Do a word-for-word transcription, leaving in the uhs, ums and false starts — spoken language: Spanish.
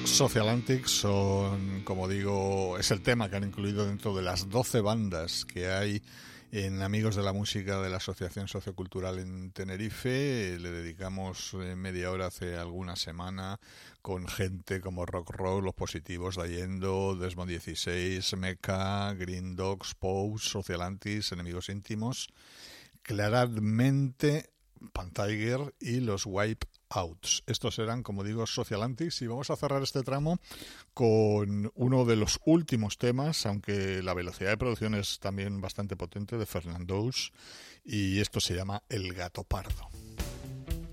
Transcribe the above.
Social Antics son, como digo, es el tema que han incluido dentro de las doce bandas que hay en Amigos de la Música de la Asociación Sociocultural en Tenerife. Le dedicamos media hora hace alguna semana con gente como Rock Rock, Los Positivos, Dayendo, Desmond dieciséis, Mecha, Green Dogs, Pose, Social Antics, Enemigos Íntimos, claramente Panttiger y los Wipe Outs. Estos eran, como digo, Social Antics, y vamos a cerrar este tramo con uno de los últimos temas, aunque la velocidad de producción es también bastante potente, de Fernandous, y esto se llama El Gato Pardo.